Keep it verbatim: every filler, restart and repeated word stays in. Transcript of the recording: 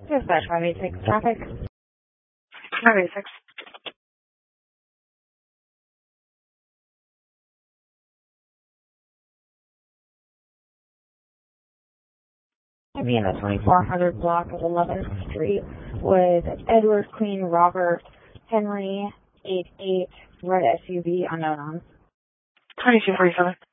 Dispatch five eight six traffic. five eight six. Vienna twenty-four hundred block of eleventh Street with Edward Queen Robert Henry eight eight red S U V unknown on. twenty-two forty-seven.